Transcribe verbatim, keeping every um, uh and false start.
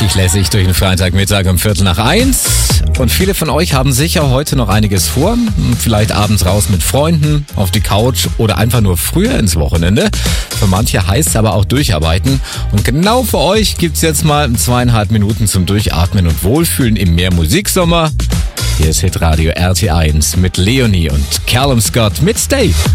richtig lässig durch den Freitagmittag um Viertel nach eins. Und viele von euch haben sicher heute noch einiges vor. Vielleicht abends raus mit Freunden, auf die Couch oder einfach nur früher ins Wochenende. Für manche heißt es aber auch durcharbeiten. Und genau für euch gibt's jetzt mal zweieinhalb Minuten zum Durchatmen und Wohlfühlen im Mehr-Musiksommer. Hier ist Hitradio R T eins mit Leonie und Callum Scott mit Stay.